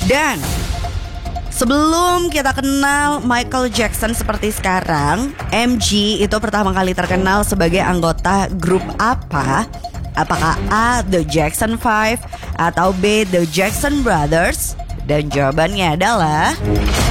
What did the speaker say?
Dan sebelum kita kenal Michael Jackson seperti sekarang, MG itu pertama kali terkenal sebagai anggota grup apa? Apakah A. The Jackson 5 atau B. The Jackson Brothers? Dan jawabannya adalah